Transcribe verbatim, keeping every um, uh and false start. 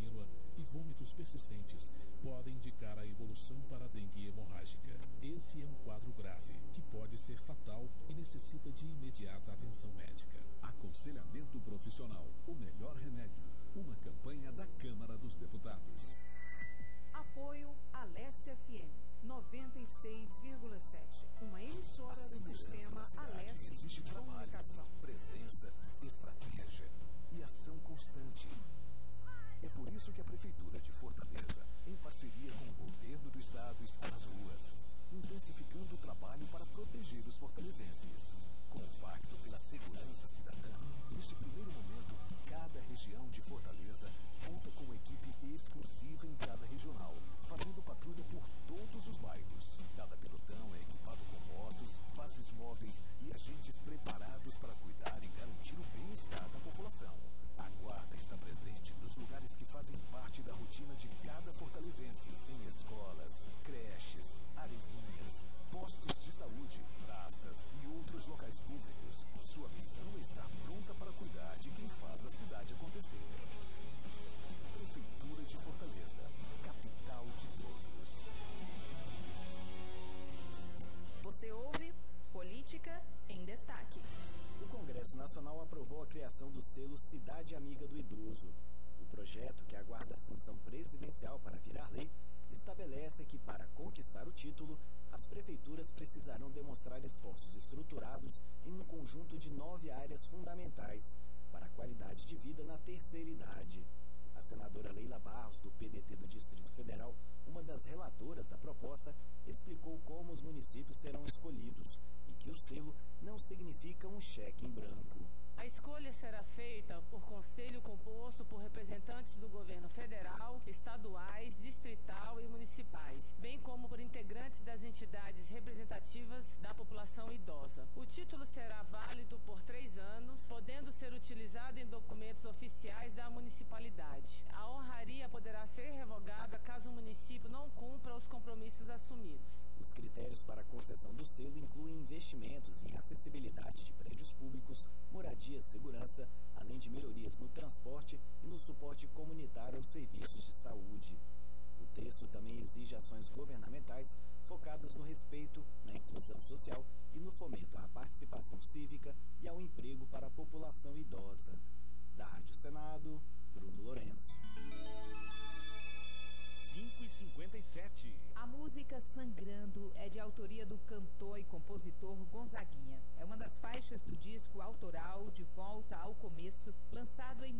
contínua e vômitos persistentes podem indicar a evolução para a dengue hemorrágica. Esse é um quadro grave, que pode ser fatal e necessita de imediata atenção médica. Aconselhamento profissional, o melhor remédio. Uma campanha da Câmara dos Deputados. Apoio Alesse F M noventa e seis vírgula sete, uma emissora do sistema Alesse exige de trabalho, comunicação. presença, estratégia e ação constante. É por isso que a Prefeitura de Fortaleza, em parceria com o Governo do Estado, está nas ruas, intensificando o trabalho para proteger os fortalezenses. Com o Pacto pela Segurança Cidadã, neste primeiro momento, cada região de Fortaleza conta com uma equipe exclusiva em cada regional, fazendo patrulha por todos os bairros. Cada pelotão é equipado com motos, bases móveis e agentes preparados para cuidar e garantir o bem-estar da população. A Guarda está presente nos lugares que fazem parte da rotina de cada fortalezense, em escolas, creches, areninhas, postos de saúde, praças e outros locais públicos. Sua missão é estar pronta para cuidar de quem faz a cidade acontecer. Prefeitura de Fortaleza, capital de todos. Você ouve Política em Destaque. O Congresso Nacional aprovou a criação do selo Cidade Amiga do Idoso. O projeto, que aguarda a sanção presidencial para virar lei, estabelece que, para conquistar o título, as prefeituras precisarão demonstrar esforços estruturados em um conjunto de nove áreas fundamentais para a qualidade de vida na terceira idade. A senadora Leila Barros, do P D T do Distrito Federal, uma das relatoras da proposta, explicou como os municípios serão escolhidos e que o selo não significa um cheque em branco. A escolha será feita por conselho composto por representantes do governo federal, estaduais, distrital e municipais, bem como por integrantes das entidades representativas da população idosa. O título será válido por três anos, podendo ser utilizado em documentos oficiais da municipalidade. A honraria poderá ser revogada caso o município não cumpra os compromissos assumidos. Os critérios para a concessão do selo incluem investimentos em acessibilidade de prédios públicos, moradia, segurança, além de melhorias no transporte e no suporte comunitário aos serviços de saúde. O texto também exige ações governamentais focadas no respeito, na inclusão social e no fomento à participação cívica e ao emprego para a população idosa. Da Rádio Senado, Bruno Lourenço. cinco e cinquenta e sete. A música Sangrando é de autoria do cantor e compositor Gonzaguinha. É uma das faixas do disco autoral De Volta ao Começo, lançado em